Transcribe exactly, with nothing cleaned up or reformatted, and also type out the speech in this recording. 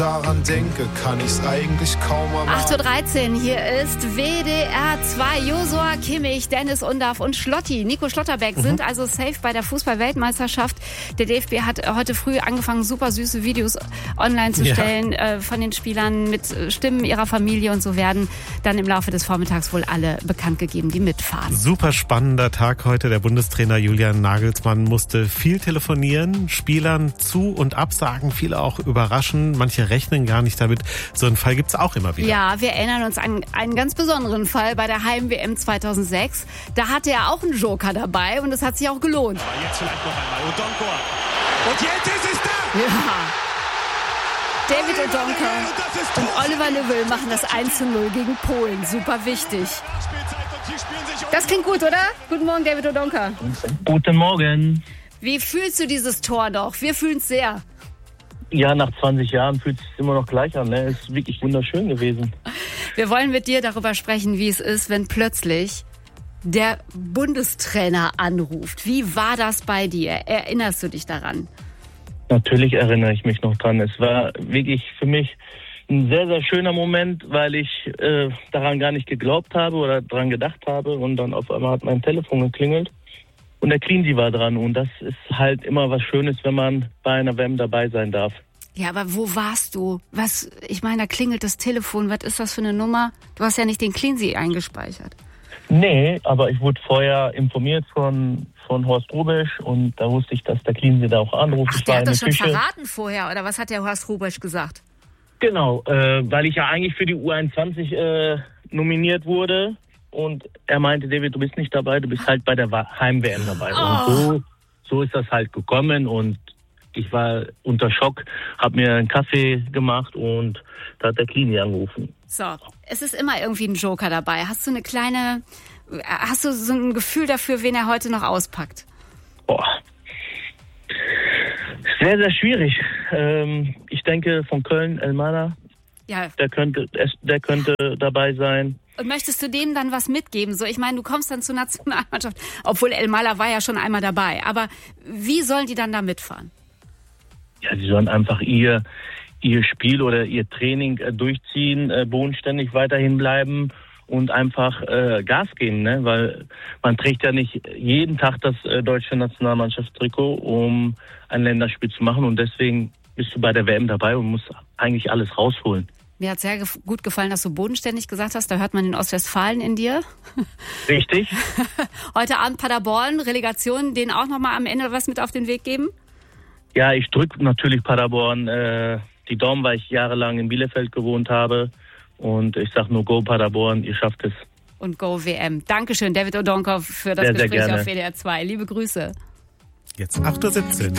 daran denke, kann ich's eigentlich kaum erwarten. acht Uhr dreizehn, hier ist W D R zwei. Josua Kimmich, Dennis Undaff und Schlotti, Nico Schlotterbeck mhm. sind also safe bei der Fußball-Weltmeisterschaft. Der D F B hat heute früh angefangen, super süße Videos online zu stellen ja. äh, von den Spielern mit Stimmen ihrer Familie, und so werden dann im Laufe des Vormittags wohl alle bekannt gegeben, die mitfahren. Super spannender Tag heute. Der Bundestrainer Julian Nagelsmann musste viel telefonieren, Spielern zu- und absagen, viele auch überraschen, manche rechnen gar nicht damit. So einen Fall gibt's auch immer wieder. Ja, wir erinnern uns an einen ganz besonderen Fall bei der Heim-W M zweitausendsechs. Da hatte er auch einen Joker dabei und es hat sich auch gelohnt. Aber jetzt vielleicht noch einmal Odonkor. Und jetzt ist es da! Ja. David Odonkor und Oliver Löwel machen das eins zu null gegen Polen. Super wichtig. Das klingt gut, oder? Guten Morgen, David Odonkor. Guten Morgen. Wie fühlst du dieses Tor doch? Wir fühlen es sehr. Ja, nach zwanzig Jahren fühlt es sich immer noch gleich an. Ne? Es ist wirklich wunderschön gewesen. Wir wollen mit dir darüber sprechen, wie es ist, wenn plötzlich der Bundestrainer anruft. Wie war das bei dir? Erinnerst du dich daran? Natürlich erinnere ich mich noch dran. Es war wirklich für mich ein sehr, sehr schöner Moment, weil ich äh, daran gar nicht geglaubt habe oder daran gedacht habe. Und dann auf einmal hat mein Telefon geklingelt. Und der Cleansy war dran, und das ist halt immer was Schönes, wenn man bei einer W M dabei sein darf. Ja, aber wo warst du? Was? Ich meine, da klingelt das Telefon. Was ist das für eine Nummer? Du hast ja nicht den Cleansy eingespeichert. Nee, aber ich wurde vorher informiert von, von Horst Rubesch, und da wusste ich, dass der Cleansy da auch anruft. Ach, der hat das schon Küche. verraten vorher, oder was hat der Horst Rubesch gesagt? Genau, äh, weil ich ja eigentlich für die U einundzwanzig äh, nominiert wurde. Und er meinte, David, du bist nicht dabei, du bist halt bei der Heim-W M dabei. Oh. Und so, so ist das halt gekommen, und ich war unter Schock, habe mir einen Kaffee gemacht, und da hat der Cleansy angerufen. So, es ist immer irgendwie ein Joker dabei. Hast du eine kleine, hast du so ein Gefühl dafür, wen er heute noch auspackt? Boah. Sehr, sehr schwierig. Ähm, ich denke von Köln, Elmander, ja. der könnte, der könnte dabei sein. Und möchtest du denen dann was mitgeben? So, ich meine, du kommst dann zur Nationalmannschaft, obwohl Elmander war ja schon einmal dabei. Aber wie sollen die dann da mitfahren? Ja, sie sollen einfach ihr, ihr Spiel oder ihr Training äh, durchziehen, äh, bodenständig weiterhin bleiben und einfach äh, Gas geben, ne? Weil man trägt ja nicht jeden Tag das äh, deutsche Nationalmannschaftstrikot, um ein Länderspiel zu machen. Und deswegen bist du bei der W M dabei und musst eigentlich alles rausholen. Mir hat sehr gef- gut gefallen, dass du bodenständig gesagt hast. Da hört man den Ostwestfalen in dir. Richtig. Heute Abend Paderborn, Relegation, denen auch nochmal am Ende was mit auf den Weg geben? Ja, ich drücke natürlich Paderborn äh, die Daumen, weil ich jahrelang in Bielefeld gewohnt habe. Und ich sage nur Go Paderborn, ihr schafft es. Und Go W M. Dankeschön, David Odonkor, für das sehr, Gespräch sehr auf W D R zwei. Liebe Grüße. Jetzt acht Uhr siebzehn.